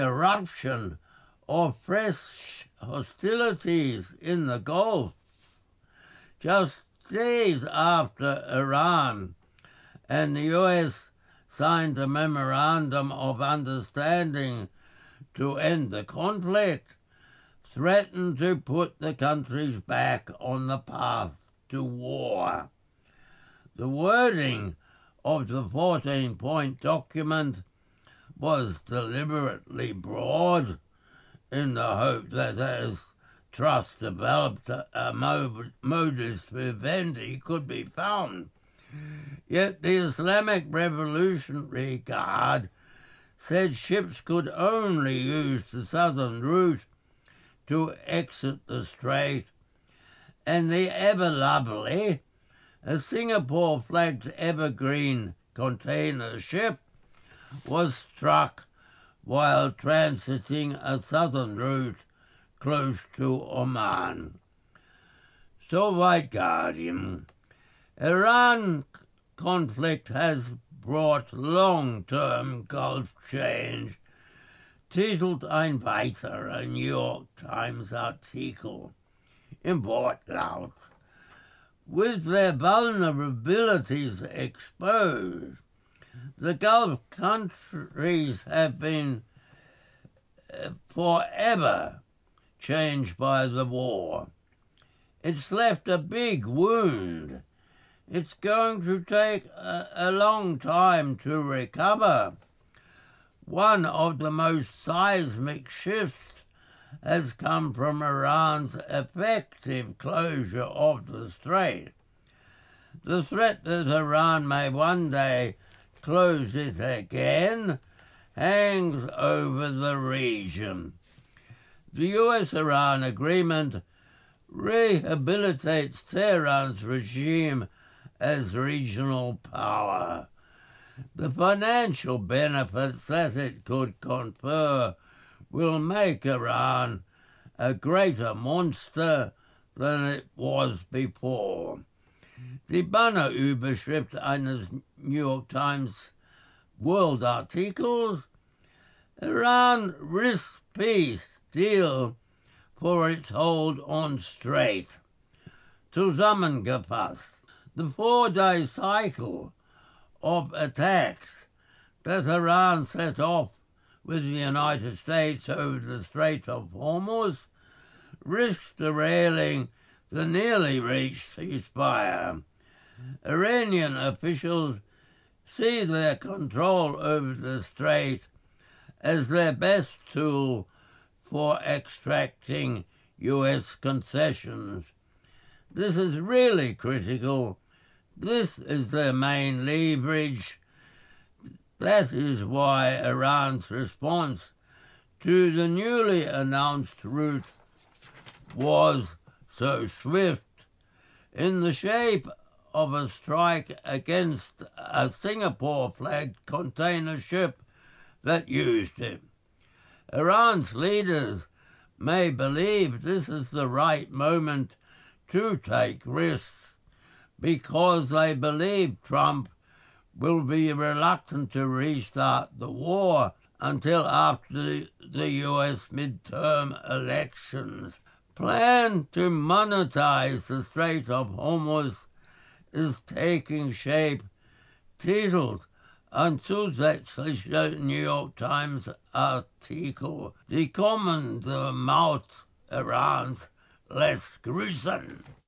eruption of fresh hostilities in the Gulf. Just days after Iran and the US signed a memorandum of understanding to end the conflict, threatened to put the countries back on the path to war. The wording of the 14-point document was deliberately broad in the hope that as trust developed, a modus vivendi could be found. Yet the Islamic Revolutionary Guard said ships could only use the southern route to exit the strait, and the Ever Lovely, a Singapore-flagged evergreen container ship, was struck while transiting a southern route close to Oman. So, White Guardian, Iran conflict has brought long-term Gulf change, titelt ein weiterer New York Times Artikel im Wortlaut. With their vulnerabilities exposed, the Gulf countries have been forever changed by the war. It's left a big wound. It's going to take a long time to recover. One of the most seismic shifts has come from Iran's effective closure of the strait. The threat that Iran may one day close it again hangs over the region. The US-Iran agreement rehabilitates Tehran's regime as regional power. The financial benefits that it could confer will make Iran a greater monster than it was before. Die Bannerüberschrift eines New York Times World Artikels: Iran risks peace deal for its hold on strait. Zusammengefasst, the 4-day cycle of attacks that Iran set off with the United States over the Strait of Hormuz risks derailing the nearly reached ceasefire. Iranian officials see their control over the strait as their best tool for extracting US concessions. This is really critical. This is their main leverage. That is why Iran's response to the newly announced route was so swift, in the shape of a strike against a Singapore-flagged container ship that used it. Iran's leaders may believe this is the right moment to take risks because they believe Trump will be reluctant to restart the war until after the US midterm elections. Plan to monetize the Strait of Hormuz is taking shape, titled ein zusätzlicher New York Times Artikel: Die kommende Maut Irans lässt grüßen.